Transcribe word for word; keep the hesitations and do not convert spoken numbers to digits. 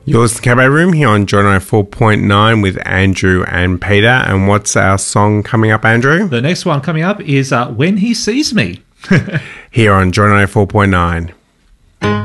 You're listening to Cabaret Room here on Joy ninety-four point nine with Andrew and Peter. And what's our song coming up, Andrew? The next one coming up is uh, When He Sees Me. Here on Joy ninety-four point nine.